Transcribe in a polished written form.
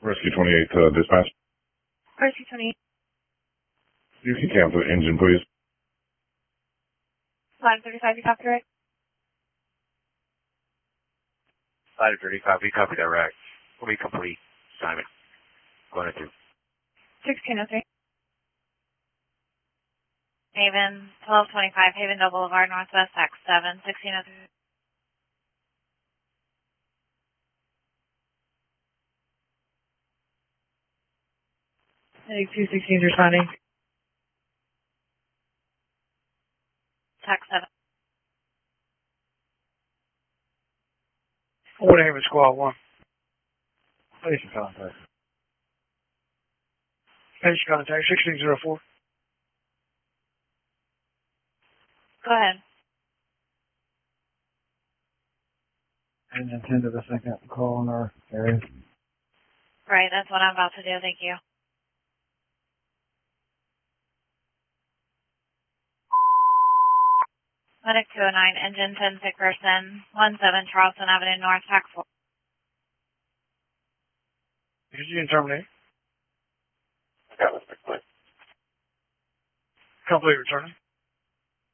Rescue 28 dispatch. Rescue 28. You can cancel the engine, please. 535, you copy direct? 535, we copy direct. Will be complete. Simon. Go ahead, 1603. Haven, 1225, Havendale Boulevard, Northwest, X7, 1603. Heading 216 responding. Tax 7. Fort Haven Squad 1. Station contact. Station contact 1604. Go ahead. And attend to the second call in our area. Right, that's what I'm about to do, thank you. Medic 209, engine 10 sick person, 17 Charleston Avenue North, Tax 4. Engine terminate. Got it, complete. Complete returning.